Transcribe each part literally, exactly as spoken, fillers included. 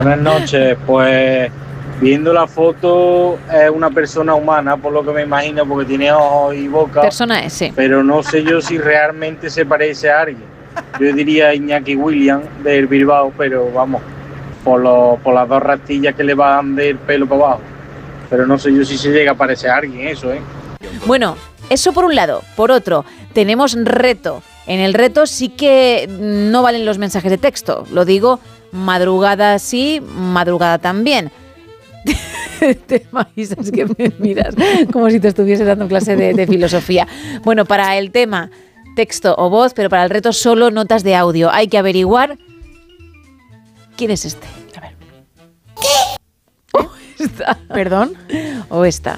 Buenas noches, pues viendo la foto es una persona humana, por lo que me imagino, porque tiene ojos y boca. Persona es, sí. Pero no sé yo si realmente se parece a alguien. Yo diría Iñaki Williams del Bilbao, pero vamos, por, lo, por las dos rastillas que le van del pelo para abajo. Pero no sé yo si se llega a parecer a alguien eso, ¿eh? Bueno, eso por un lado. Por otro, tenemos reto. En el reto sí que no valen los mensajes de texto. Lo digo, madrugada sí, madrugada también. Tema, Isa, es que me miras como si te estuviese dando clase de, de filosofía. Bueno, para el tema texto o voz, pero para el reto solo notas de audio. Hay que averiguar quién es este. A ver. ¿O esta? ¿Perdón? ¿O esta?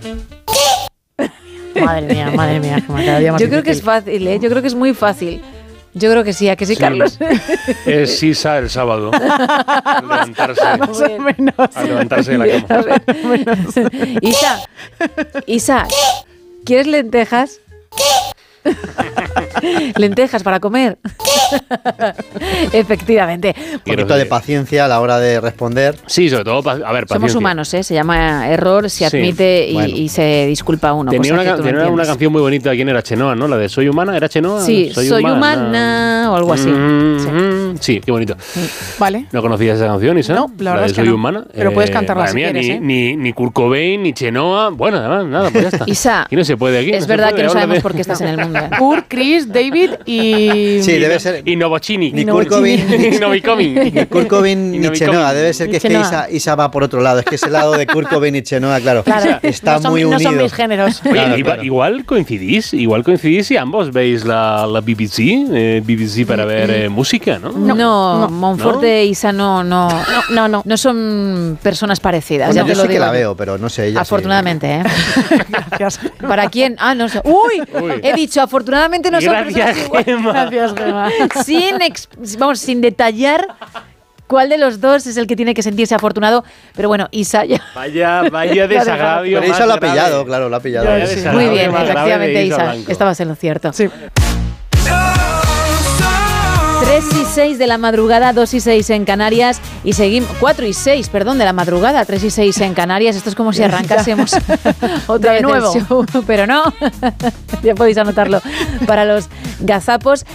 Madre mía, madre mía. Que me cada día más Yo creo difícil. que es fácil, ¿eh? Yo creo que es muy fácil. Yo creo que sí, ¿a que sí, Sí. Carlos? Es Isa el sábado. Al levantarse, Más o menos. al levantarse de la A cama. ver. Isa, Isa, ¿quieres lentejas? Lentejas para comer. Efectivamente. Un poquito de paciencia a la hora de responder. Sí, sobre todo, pa- a ver, Somos paciencia. humanos, ¿eh? Se llama error, se Sí. admite y, Bueno. y se disculpa uno. Tenía, cosa una, que ca- tú no tenía una entiendes. canción muy bonita, ¿quién era? Chenoa, ¿no? La de Soy Humana, ¿era Chenoa? Sí, soy humana o algo así. Mm, Sí. mm, sí, qué bonito. Vale. ¿No conocías esa canción, Isa? No, la verdad de es que Soy no. Humana. Pero puedes cantarla madre si mía, quieres, ni, ¿eh? ni, ni Kurt Cobain, ni Chenoa. Bueno, además, nada, pues ya está. Isa, Aquí no se puede aquí. es no se verdad puede, que no habla sabemos de- por qué estás en el mundo. ¿eh? Kurt, Chris, David y... Sí, debe ser. Y Novocini. Ni Kurt Cobain, Ni Novikomin. ni Kurt Cobain Y ni Novikomin. Chenoa. Debe ser que, es que Chenoa. Isa, Isa va por otro lado. Es que ese lado de Kurt Cobain y Chenoa, claro, Claro, está no son, muy no unido. son mis géneros. Oye, Claro, igual, claro. igual coincidís, igual coincidís y ambos veis la, la B B C, eh, B B C para ver eh, música, ¿no? No, no, Monforte e Isa no, no, No, no, no. no son personas parecidas. Bueno, ya te yo lo sí que digo la yo. veo, pero no sé ella. sí. Afortunadamente, ¿eh? Gracias. ¿Para quién? Ah, no sé. ¡Uy! Uy. He dicho, afortunadamente no son Gracias, personas iguales. Gemma. Gracias, Gemma. Sin, ex- vamos, sin detallar cuál de los dos es el que tiene que sentirse afortunado. Pero bueno, Isa ya. Vaya, vaya desagravio. Pero Isa más lo ha grave. pillado, claro, lo ha pillado. Vaya Sí. desagravio Muy bien, más grave efectivamente, de Isa. Blanco. Estabas en lo cierto. Sí. tres y seis de la madrugada, dos y seis en Canarias y seguimos, cuatro y seis, perdón, de la madrugada, tres y seis en Canarias. Esto es como si arrancásemos otra De vez nuevo. el show, pero no, ya podéis anotarlo para los gazapos.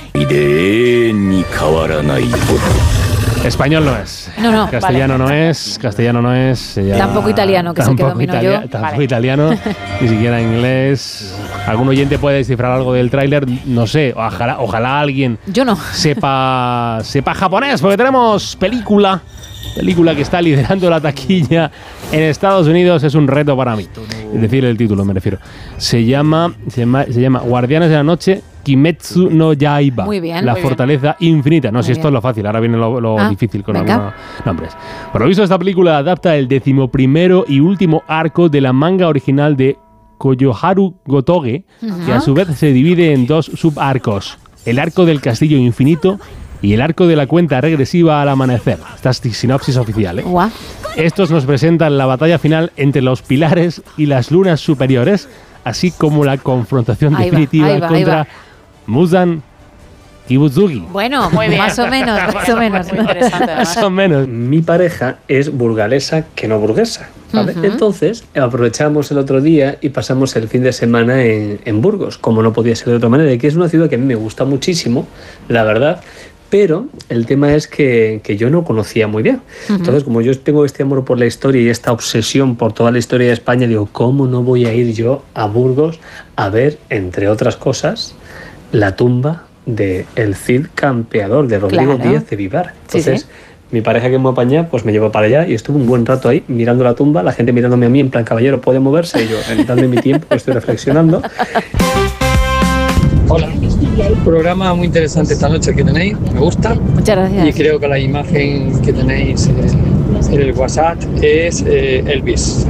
Español no es. No, no, Castellano no es. Castellano no es. se llama- Tampoco italiano, que es el que tampoco domino italia- yo. Tampoco Vale. italiano, ni siquiera inglés. ¿Algún oyente puede descifrar algo del tráiler? No sé. Ojalá, ojalá alguien Yo no. sepa, sepa japonés, porque tenemos película. Película que está liderando la taquilla en Estados Unidos. Es un reto para mí. Es decir, el título me refiero. Se llama, se llama, se llama Guardianes de la Noche, Kimetsu no Yaiba. Muy bien, La muy bien. fortaleza infinita. No, Muy si esto bien. es lo fácil, ahora viene lo, lo Ah, difícil con venga. algunos nombres. Por lo visto, esta película adapta el decimoprimero y último arco de la manga original de Koyoharu Gotoge, que a su vez se divide en dos subarcos. El arco del castillo infinito y el arco de la cuenta regresiva al amanecer. Esta es sinopsis oficial, ¿eh? Guau. Estos nos presentan la batalla final entre los pilares y las lunas superiores, así como la confrontación Ahí va, definitiva ahí va, ahí contra va. Muzan Kibutsugi. Bueno, Muy bien. más o menos, más o menos. Muy interesante, Más además. o menos. Mi pareja es burgalesa que no burguesa, ¿vale? Ujú. Entonces aprovechamos el otro día y pasamos el fin de semana en, en Burgos, como no podía ser de otra manera, y que es una ciudad que a mí me gusta muchísimo, la verdad, pero el tema es que, que yo no conocía muy bien. Entonces, como yo tengo este amor por la historia y esta obsesión por toda la historia de España, digo, ¿cómo no voy a ir yo a Burgos a ver, entre otras cosas, la tumba de el Cid Campeador, de Rodrigo Claro. Díaz de Vivar? Sí, Entonces, sí. mi pareja que me apaña, pues me llevó para allá y estuve un buen rato ahí mirando la tumba, la gente mirándome a mí en plan, caballero, ¿puede moverse? Y yo, eh, dadme mi tiempo, estoy reflexionando. Hola, programa muy interesante esta noche que tenéis, me gusta Muchas y gracias. creo que la imagen que tenéis eh, en el WhatsApp es eh, Elvis.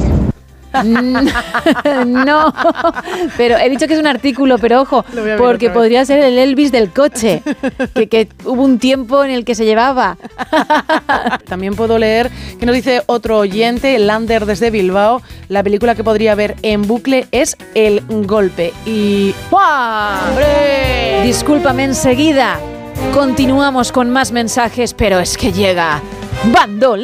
No, pero he dicho que es un artículo, pero ojo, Lo voy a ver porque otra vez. podría ser el Elvis del coche, que, que hubo un tiempo en el que se llevaba. También puedo leer que nos dice otro oyente, Lander desde Bilbao, la película que podría ver en bucle es El Golpe. Y... ¡Guau! ¡Hombre! Discúlpame enseguida. Continuamos con más mensajes, pero es que llega bandolera.